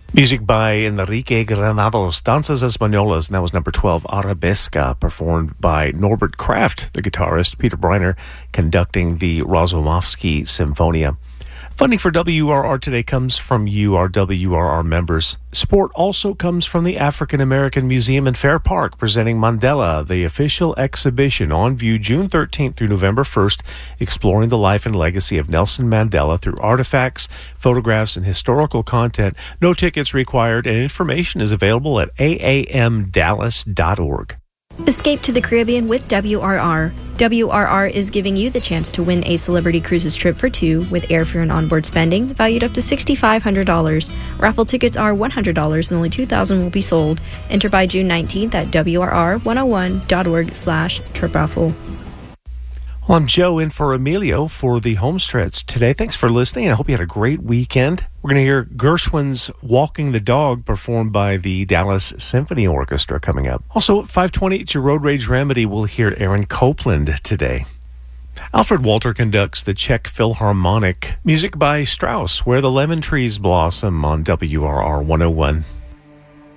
Music by Enrique Granados, Danzas Españolas, and that was number 12, Arabesca, performed by Norbert Kraft, the guitarist, Peter Breiner, conducting the Razumovsky Symphonia. Funding for WRR today comes from you, our WRR members. Support also comes from the African American Museum in Fair Park, presenting Mandela, the official exhibition on view June 13th through November 1st, exploring the life and legacy of Nelson Mandela through artifacts, photographs, and historical content. No tickets required, and information is available at aamdallas.org. Escape to the Caribbean with WRR. WRR is giving you the chance to win a Celebrity Cruises trip for two with airfare and onboard spending valued up to $6,500. Raffle tickets are $100 and only 2,000 will be sold. Enter by June 19th at WRR101.org/trip raffle. Well, I'm Joe in for Emilio for the home stretch today. Thanks for listening. I hope you had a great weekend. We're going to hear Gershwin's Walking the Dog performed by the Dallas Symphony Orchestra coming up. Also, at 5:20, it's your Road Rage Remedy. We'll hear Aaron Copland today. Alfred Walter conducts the Czech Philharmonic. Music by Strauss, Where the Lemon Trees Blossom on WRR 101.